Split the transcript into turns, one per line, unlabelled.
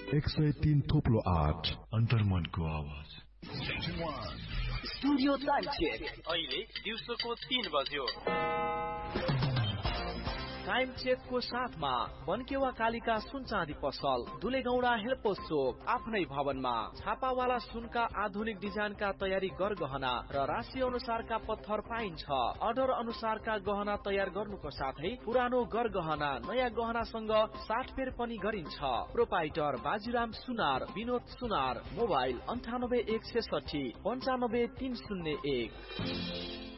103 थोप्लो 8
अन्तर्मनको आवाज।
Studio time check अहिले दिउँसोको 3 बज्यो। टाइम चेक को साथमा बनकेवा कालिका सुन चाँदी पसल, दुलेगौडा हेल्पोस चोक, आफ्नै भवनमा छापावाला सुनका आधुनिक डिजाइनका तयारी गरगहना र राशि अनुसारका पत्थर पाइन्छ। अर्डर अनुसारका गहना तयार गर्नुको साथै पुरानो गरगहना नयाँ गहनासँग साटफेर पनि गरिन्छ। प्रोपाइटर बाजीराम सुनार, विनोद सुनार, मोबाइल 98 160 95 301।